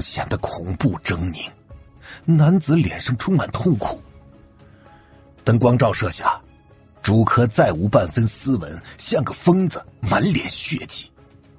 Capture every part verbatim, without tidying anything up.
显得恐怖狰狞。男子脸上充满痛苦。灯光照射下，朱柯再无半分斯文，像个疯子，满脸血迹。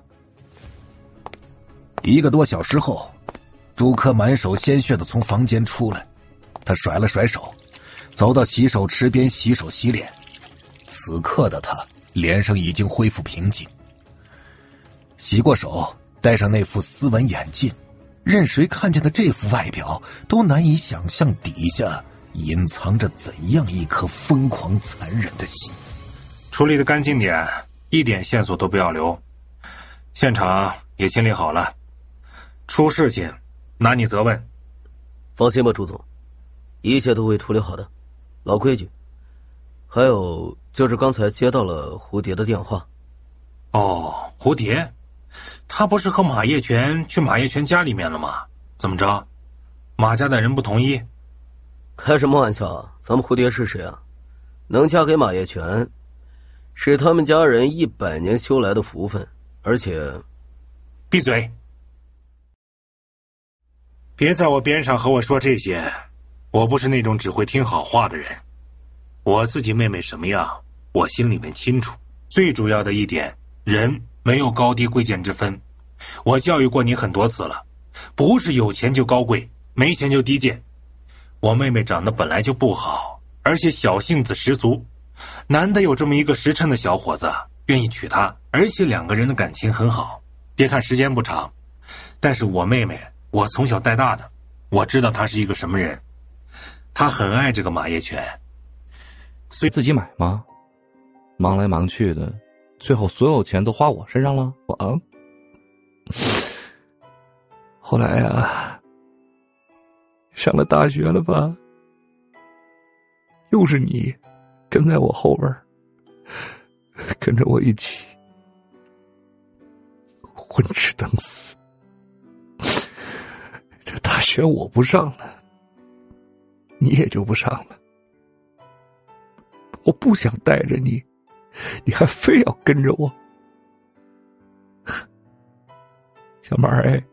一个多小时后，朱柯满手鲜血的从房间出来，他甩了甩手，走到洗手池边洗手洗脸。此刻的他脸上已经恢复平静。洗过手，戴上那副斯文眼镜，任谁看见的这副外表都难以想象底下隐藏着怎样一颗疯狂残忍的心。 处理得干净点，一点线索都不要留。现场也清理好了，出事情拿你责问。 放心吧，朱总，一切都会处理好的。老规矩。还有就是刚才接到了蝴蝶的电话。 哦，蝴蝶，他不是和马叶全去马叶全家里面了吗？怎么着？马家的人不同意？ 开什么玩笑，咱们蝴蝶是谁啊？能嫁给马叶全，是他们家人一百年修来的福分，而且…… 闭嘴！别在我边上和我说这些，我不是那种只会听好话的人。我自己妹妹什么样，我心里面清楚。最主要的一点，人没有高低贵贱之分。我教育过你很多次了，不是有钱就高贵，没钱就低贱。我妹妹长得本来就不好，而且小性子十足，难得有这么一个实诚的小伙子愿意娶她，而且两个人的感情很好。别看时间不长，但是我妹妹我从小带大的，我知道她是一个什么人。她很爱这个马叶全。 所以自己买吗？忙来忙去的，最后所有钱都花我身上了。 忙。后来啊，上了大学了吧，又是你跟在我后边，跟着我一起混吃等死。这大学我不上了，你也就不上了。我不想带着你，你还非要跟着我。小马儿，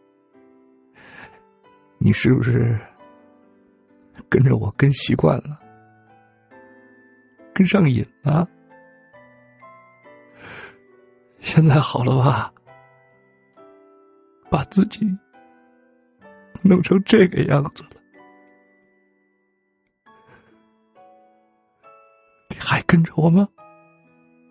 你是不是跟着我跟习惯了，跟上瘾了？现在好了吧？把自己弄成这个样子了，你还跟着我吗？